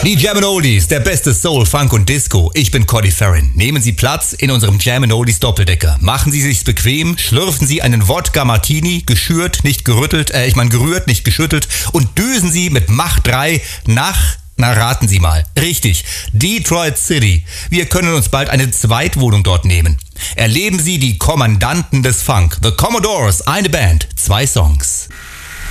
Die Jammin' Oldies, der beste Soul, Funk und Disco. Ich bin Cody Farron. Nehmen Sie Platz in unserem Jammin' Oldies Doppeldecker. Machen Sie sich's bequem, schlürfen Sie einen Wodka Martini, gerührt, nicht geschüttelt und düsen Sie mit Mach 3 nach... Na, raten Sie mal. Richtig, Detroit City. Wir können uns bald eine Zweitwohnung dort nehmen. Erleben Sie die Kommandanten des Funk. The Commodores, eine Band, 2 Songs.